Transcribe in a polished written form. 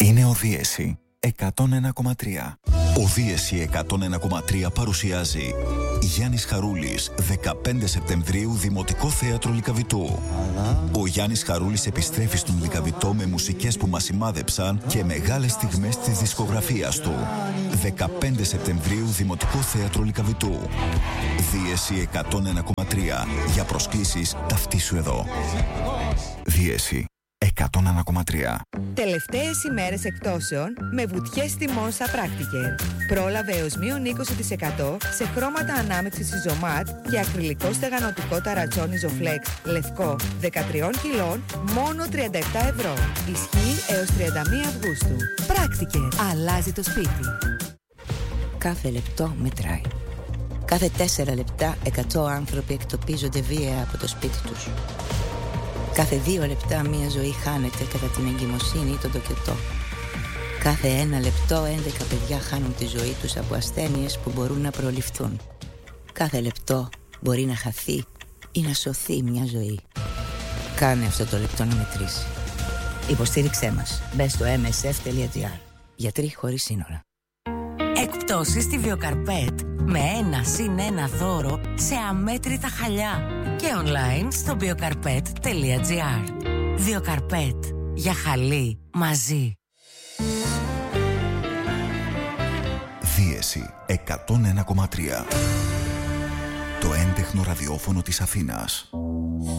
Είναι ο Δίεση 101,3. Ο Δίεση 101,3 παρουσιάζει Γιάννης Χαρούλης, 15 Σεπτεμβρίου, Δημοτικό Θέατρο Λυκαβητού. Ο Γιάννης Χαρούλης επιστρέφει στον Λυκαβητό με μουσικές που μας σημάδεψαν και μεγάλες στιγμές της δισκογραφίας του. 15 Σεπτεμβρίου, Δημοτικό Θέατρο Λυκαβητού. Δίεση 101,3. Για προσκλήσεις ταυτίσου εδώ. Δίεση 101,3. Τελευταίες ημέρες εκπτώσεων με βουτιές τιμών στα Πράκτικερ. Πρόλαβε έως μείον 20% σε χρώματα ανάμειξης Ιζωμάτ και ακριλικό στεγανοτικό ταρατσόνι Ζοφλέξ λευκό 13 κιλών μόνο 37 ευρώ. Ισχύει έως 31 Αυγούστου. Πράκτικερ. Αλλάζει το σπίτι. Κάθε λεπτό μετράει. Κάθε 4 λεπτά 100 άνθρωποι εκτοπίζονται βία από το σπίτι τους. Κάθε 2 λεπτά μία ζωή χάνεται κατά την εγκυμοσύνη ή τον τοκετό. Κάθε 1 λεπτό 11 παιδιά χάνουν τη ζωή τους από ασθένειες που μπορούν να προληφθούν. Κάθε λεπτό μπορεί να χαθεί ή να σωθεί μια ζωή. Κάνε αυτό το λεπτό να μετρήσει. Υποστήριξέ μας. Μπες στο msf.gr. Γιατροί χωρίς σύνορα. Εκπτώσεις στη Βιοκαρπέτ με 1+1 δώρο σε αμέτρητα χαλιά και online στο biocarpet.gr. Βιοκαρπέτ. Για χαλί μαζί. Δίεση 101,3. Το έντεχνο ραδιόφωνο της Αθήνας.